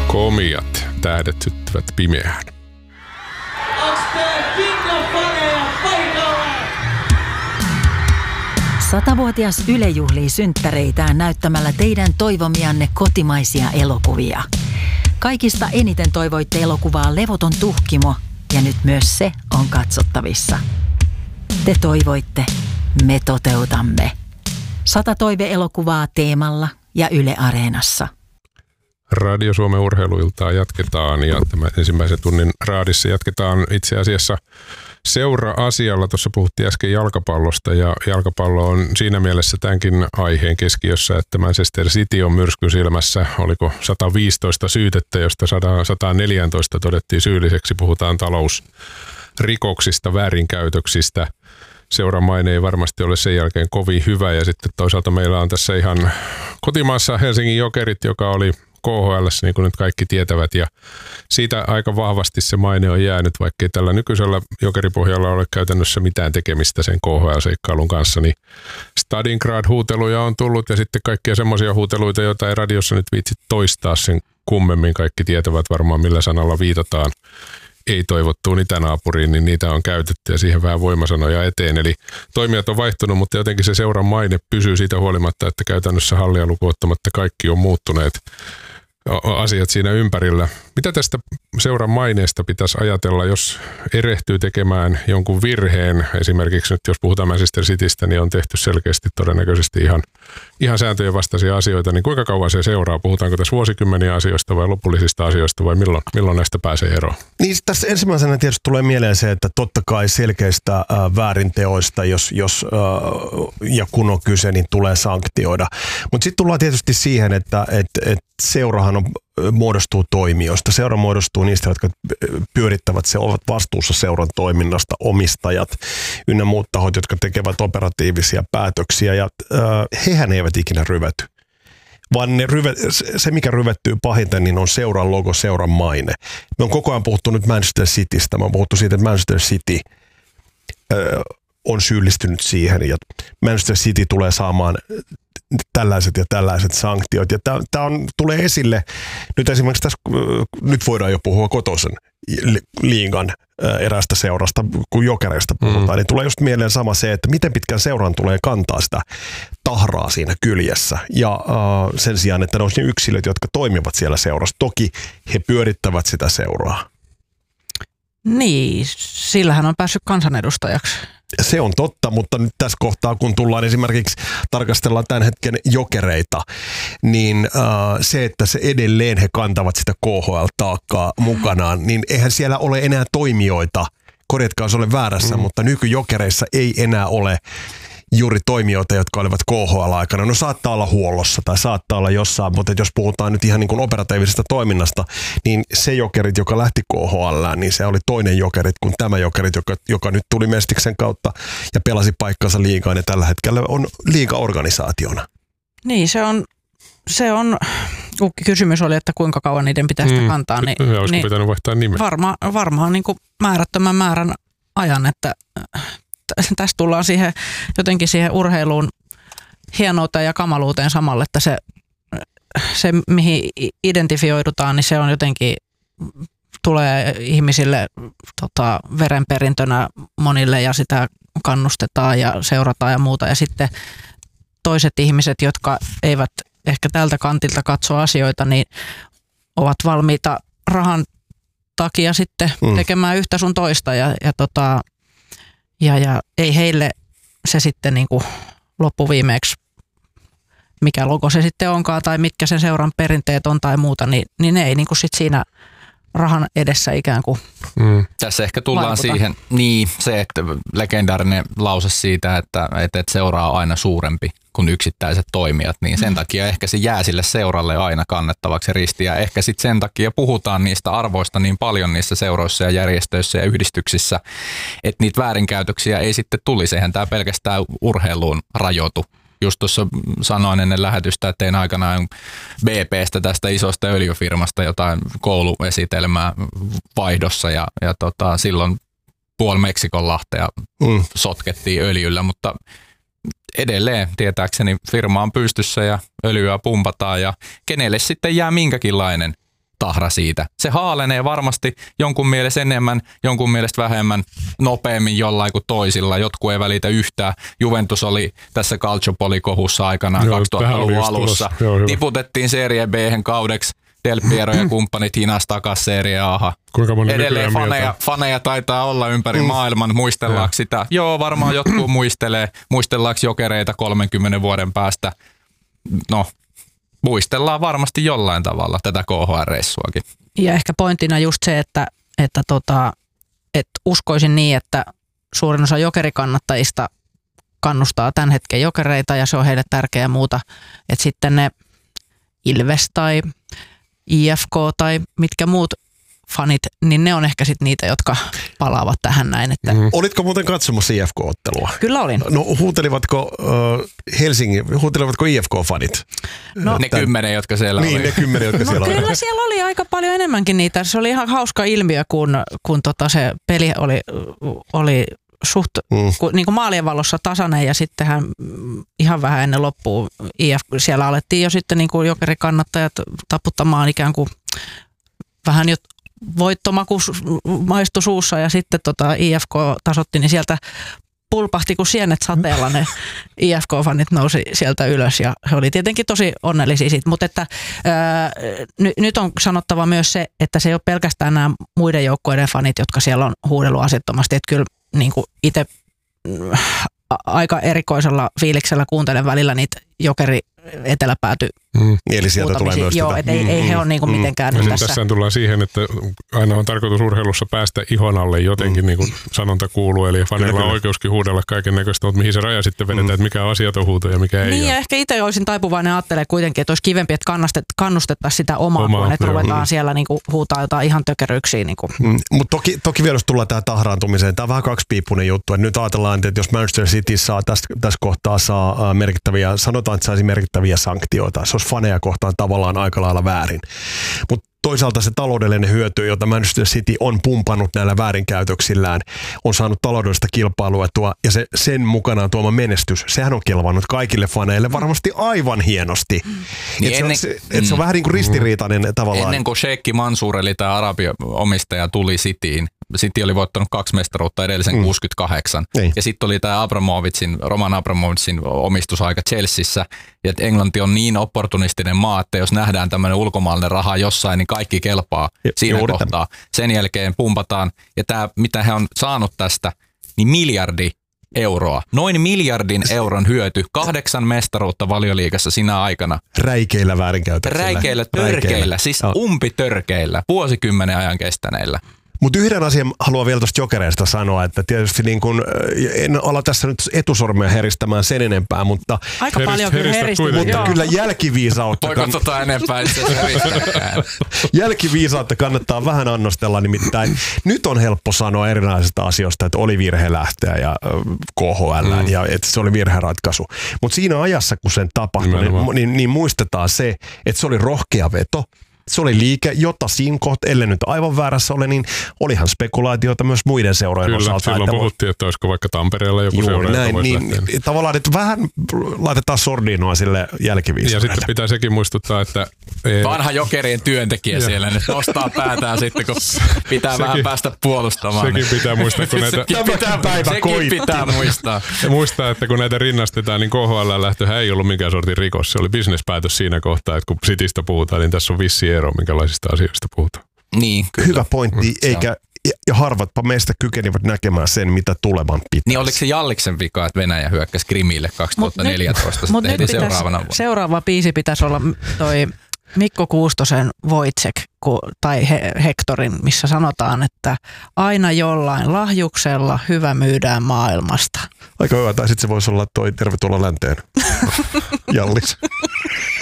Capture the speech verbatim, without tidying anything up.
Komiat tähdet syttyvät pimeään. Onks tää Kinga-faneja paikalla? Satavuotias Yle juhlii synttäreitään näyttämällä teidän toivomianne kotimaisia elokuvia. Kaikista eniten toivoitte elokuvaa Levoton tuhkimo, ja nyt myös se on katsottavissa. Te toivoitte, me toteutamme. Sata toive-elokuvaa Teemalla ja Yle Areenassa. Radio Suomen urheiluiltaa jatketaan ja tämä ensimmäisen tunnin raadissa jatketaan itse asiassa seura-asialla. Tuossa puhuttiin äsken jalkapallosta ja jalkapallo on siinä mielessä tämänkin aiheen keskiössä, että Manchester City on myrskyn silmässä. Oliko sata viisitoista syytettä, josta sata neljätoista todettiin syylliseksi. Puhutaan talousrikoksista, väärinkäytöksistä. Seuran maine ei varmasti ole sen jälkeen kovin hyvä ja sitten toisaalta meillä on tässä ihan kotimaassa Helsingin Jokerit, joka oli K H L:ssä, niin kuin nyt kaikki tietävät, ja siitä aika vahvasti se maine on jäänyt, vaikkei tällä nykyisellä jokeripohjalla ole käytännössä mitään tekemistä sen K H L-seikkailun kanssa, niin Stalingrad-huuteluja on tullut ja sitten kaikkia semmoisia huuteluita, joita ei radiossa nyt viitsi toistaa sen kummemmin. Kaikki tietävät varmaan, millä sanalla viitataan ei toivottuun itänaapuriin, niin niitä on käytetty ja siihen vähän voimasanoja eteen. Eli toimijat on vaihtunut, mutta jotenkin se seuran maine pysyy siitä huolimatta, että käytännössä hallia lukuun ottamatta kaikki on muuttuneet asiat siinä ympärillä. Mitä tästä seuran maineesta pitäisi ajatella, jos erehtyy tekemään jonkun virheen? Esimerkiksi nyt jos puhutaan Manchester Citystä, niin on tehty selkeästi todennäköisesti ihan, ihan sääntöjen vastaisia asioita. Niin kuinka kauan se seuraa? Puhutaanko tässä vuosikymmeniä asioista vai lopullisista asioista vai milloin, milloin näistä pääsee eroon? Niin tässä ensimmäisenä tietysti tulee mieleen se, että totta kai selkeistä äh, väärinteoista, jos, jos äh, ja kun on kyse, niin tulee sanktioida. Mutta sitten tullaan tietysti siihen, että et, et seurahan on, muodostuu toimijoista. Seura muodostuu niistä, jotka pyörittävät, se ovat vastuussa seuran toiminnasta, omistajat ynnä muut tahot, jotka tekevät operatiivisia päätöksiä ja äh, hehän eivät ikinä ryväty. Vaan ne ryve, se, mikä ryvettyy pahiten, niin on seuran logo, seuran maine. Me on koko ajan puhuttu nyt Manchester Citystä. Me on puhuttu siitä, että Manchester City äh, on syyllistynyt siihen ja Manchester City tulee saamaan tällaiset ja tällaiset sanktiot. Ja tämä on, tulee esille, nyt esimerkiksi tässä, nyt voidaan jo puhua kotoisen liigan eräästä seurasta, kun Jokereista puhutaan, mm. niin tulee just mieleen sama se, että miten pitkän seuran tulee kantaa sitä tahraa siinä kyljessä. Ja äh, sen sijaan, että ne olisi ne yksilöt, jotka toimivat siellä seurassa. Toki he pyörittävät sitä seuraa. Niin, sillä hän on päässyt kansanedustajaksi. Se on totta, mutta nyt tässä kohtaa, kun tullaan esimerkiksi tarkastellaan tämän hetken Jokereita, niin äh, se, että se edelleen he kantavat sitä K H L-taakkaa mukanaan, niin eihän siellä ole enää toimijoita, korjatkaa jos olen väärässä, mm. mutta nykyjokereissa ei enää ole juuri toimijoita, jotka olivat K H L-aikana. No saattaa olla huollossa tai saattaa olla jossain, mutta jos puhutaan nyt ihan niin kuin operatiivisesta toiminnasta, niin se Jokerit, joka lähti K H L:ään, niin se oli toinen Jokerit kuin tämä Jokerit, joka, joka nyt tuli Mestiksen kautta ja pelasi paikkansa liigaan ja tällä hetkellä on liigaorganisaationa. Niin, se on, se on, kysymys oli, että kuinka kauan niiden pitää sitä kantaa. Niin, mm, olisiko niin pitänyt vaihtaa nimen? Varma, varmaan niin kuin määrättömän määrän ajan, että tässä tullaan siihen, jotenkin siihen urheiluun hienouteen ja kamaluuteen samalle, että se, se mihin identifioidutaan, niin se on jotenkin, tulee ihmisille tota, verenperintönä monille ja sitä kannustetaan ja seurataan ja muuta. Ja sitten toiset ihmiset, jotka eivät ehkä tältä kantilta katso asioita, niin ovat valmiita rahan takia sitten mm. tekemään yhtä sun toista ja, ja tota, Ja, ja ei heille se sitten niin kuin loppuviimeeksi, mikä logo se sitten onkaan tai mitkä sen seuran perinteet on tai muuta, niin, niin ne ei niin kuin sit siinä rahan edessä ikään kuin mm. Tässä ehkä tullaan vaikuta siihen, niin se, että legendaarinen lause siitä, että, että seura on aina suurempi kuin yksittäiset toimijat, niin sen mm. takia ehkä se jää sille seuralle aina kannettavaksi risti ja ehkä sitten sen takia puhutaan niistä arvoista niin paljon niissä seuroissa ja järjestöissä ja yhdistyksissä, että niitä väärinkäytöksiä ei sitten tulisi, eihän tämä pelkästään urheiluun rajoitu. Just tuossa sanoin ennen lähetystä, että tein aikanaan B P:stä tästä isosta öljyfirmasta jotain kouluesitelmää vaihdossa ja, ja tota, silloin puoli Meksikonlahtea mm. sotkettiin öljyllä, mutta edelleen tietääkseni firma on pystyssä ja öljyä pumpataan ja kenelle sitten jää minkäkinlainen tahra siitä. Se haalenee varmasti jonkun mielestä enemmän, jonkun mielestä vähemmän, nopeammin jollain kuin toisilla. Jotkut ei välitä yhtään. Juventus oli tässä Calciopoli-kohussa aikanaan Joo, kaksituhattaluvun alussa. Joo, tiputettiin Serie B:hen kaudeksi. Del Piero ja kumppanit hinas takas Serie A:han. Edelleen faneja, faneja taitaa olla ympäri mm. maailman. Muistellaanko sitä? Joo, varmaan jotkut muistelee. Muistellaanko Jokereita kolmenkymmenen vuoden päästä? No, muistellaan varmasti jollain tavalla tätä K H L-reissuakin. Ja ehkä pointtina just se, että, että, tota, että uskoisin niin, että suurin osa jokerikannattajista kannustaa tämän hetken Jokereita ja se on heille tärkeää ja muuta. Että sitten ne Ilves tai I F K tai mitkä muut fanit, niin ne on ehkä sitten niitä, jotka palaavat tähän näin. Että mm. Olitko muuten katsomassa I F K-ottelua? Kyllä olin. No huutelivatko uh, Helsingin, huutelivatko I F K-fanit? No, ne kymmenen, jotka siellä niin, oli. Niin, ne kymmenen, jotka no, siellä kyllä oli. Kyllä siellä oli aika paljon enemmänkin niitä. Se oli ihan hauska ilmiö, kun, kun tota se peli oli, oli suht mm. ku, niin kuin maalien valossa tasainen ja sittenhän ihan vähän ennen loppua I F K, siellä alettiin jo sitten niin kuin jokerikannattajat taputtamaan ikään kuin vähän jo voittomaku maistui suussa ja sitten tota I F K tasotti, niin sieltä pulpahti kuin sienet sateella ne I F K-fanit nousi sieltä ylös ja he oli tietenkin tosi onnellisia siitä, mutta että ää, n- nyt on sanottava myös se, että se ei ole pelkästään nämä muiden joukkueiden fanit, jotka siellä on huudellut asettomasti, että kyllä niin kuin itse aika erikoisella fiiliksellä kuuntelen välillä niitä jokeri eteläpääty. Mm. Eli sieltä tulee myös Joo, tätä. et ei, ei he ole niinku mm. mitenkään mm. tässä. Tässä tullaan siihen, että aina on tarkoitus urheilussa päästä ihon alle jotenkin, mm. niin kuin sanonta kuuluu. Eli fanilla on oikeuskin huudella kaiken näköistä, mutta mihin se raja sitten vedetään, mm. että mikä on asiaton huuto ja mikä ei Niin ole. ja ehkä itse olisin taipuvainen ajattelemaan kuitenkin, että olisi kivempi, että kannustettaisiin sitä omaa, omaa kuin että joo. ruvetaan mm. siellä niinku huutaa jotain ihan tökeryyksiä. Niinku. Mm. Mutta toki, toki vielä jos tullaan tähän tahraantumiseen, tämä on vähän kaksipiippunen juttu. Et nyt ajatellaan, että jos Manchester City saa tässä, tässä kohtaa saa merkittäviä, sanotaan, että saisi merkittäviä sanktioita. Se olisi faneja kohtaan tavallaan aika lailla väärin. Mutta toisaalta se taloudellinen hyöty, jota Manchester City on pumpannut näillä väärinkäytöksillään, on saanut taloudellista kilpailuetua ja se, sen mukanaan tuoma menestys, sehän on kelvannut kaikille faneille varmasti aivan hienosti. Mm. Niin et ennen, se, se, et se on mm. vähän niin kuin ristiriitainen mm. tavallaan. Ennen kuin Sheikh Mansour, eli tämä Arabia-omistaja, tuli Cityin, City oli voittanut kaksi mestaruutta edellisen mm. kuusikymmentäkahdeksan. Niin. Ja sitten oli tämä Abramovićin, Roman Abramovićin omistusaika Chelseassa. Ja että Englanti on niin opportunistinen maa, että jos nähdään tämmöinen ulkomaalainen raha jossain, niin kaikki kelpaa ja, siinä kohtaa. Sen jälkeen pumpataan. Ja tämä, mitä he on saanut tästä, niin miljardi euroa. Noin miljardin euron hyöty. Kahdeksan mestaruutta Valioliigassa sinä aikana. Räikeillä väärinkäytöksillä. Räikeillä, törkeillä. Räikeillä. Siis oh. umpitörkeillä. Vuosikymmenen ajan kestäneillä. Mutta yhden asian haluan vielä tuosta Jokereista sanoa, että tietysti niin kun, en ala tässä nyt etusormea heristämään sen enempää, mutta aika paljon kyllä heristä, mutta kyllä jälkiviisautta voiko kann... tota enempää itse jälkiviisautta kannattaa vähän annostella, nimittäin nyt on helppo sanoa erinäisistä asioista, että oli virhe lähteä ja K H L mm. ja että se oli virheratkaisu, mutta siinä ajassa kun sen tapahtui, niin, niin, niin muistetaan se, että se oli rohkea veto. Se oli liike, jota siinä kohta, ellei nyt aivan väärässä ole, niin olihan spekulaatioita myös muiden seurojen Kyllä, osalta. Kyllä, silloin että puhuttiin, että olisiko vaikka Tampereella joku seura, näin, niin, niin, tavallaan, että vähän laitetaan sordinoa sille jälkiviisaudelle. Ja sitten pitää sekin muistuttaa, että... Vanha Jokerien työntekijä siellä nyt nostaa päätään sitten, kun pitää sekin, vähän päästä puolustamaan. Sekin pitää muistaa, kun näitä... sekin pitää, sekin pitää muistaa. Ja muistaa, että kun näitä rinnastetaan, niin K H L-lähtöhän ei ollut minkään sortin rikos. Se oli bisnespäätös siinä kohtaa, että kun Citystä puhutaan, niin tässä on vissi ero, minkälaisista asioista puhutaan. Niin, kyllä. Hyvä pointti, eikä, ja, ja harvatpa meistä kykenivät näkemään sen, mitä tulevan pitäisi. Niin oliko se Jalliksen vika, että Venäjä hyökkäsi Krimille kaksituhattaneljätoista Mut nyt, mut seuraavana vuonna? Seuraava biisi pitäisi olla toi Mikko Kuustosen Wojciech tai He- Hektorin, missä sanotaan, että aina jollain lahjuksella hyvä myydään maailmasta. Aika hyvä, tai sitten se voisi olla toi Tervetuloa länteen. Jallis.